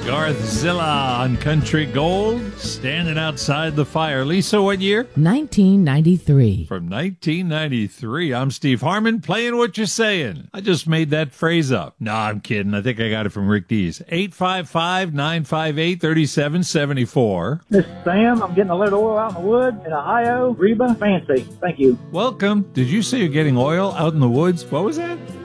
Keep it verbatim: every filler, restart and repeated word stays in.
Garthzilla on Country Gold, standing outside the fire. Lisa, what year? nineteen ninety-three. From nineteen ninety-three. I'm Steve Harmon, playing What You're Saying. I just made that phrase up. No, I'm kidding. I think I got it from Rick Dees. eight five five, nine five eight, three seven seven four. This is Sam. I'm getting a load of oil out in the woods in Ohio. Reba, fancy. Thank you. Welcome. Did you say you're getting oil out in the woods? What was that?